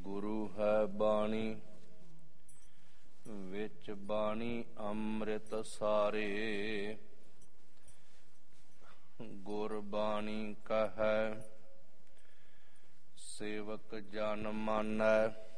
ਗੁਰੂ ਹੈ ਬਾਣੀ, ਵਿੱਚ ਬਾਣੀ ਅੰਮ੍ਰਿਤ ਸਾਰੇ। ਗੁਰ ਬਾਣੀ ਕਹੈ, ਸੇਵਕ ਜਨ ਮਾਨੈ,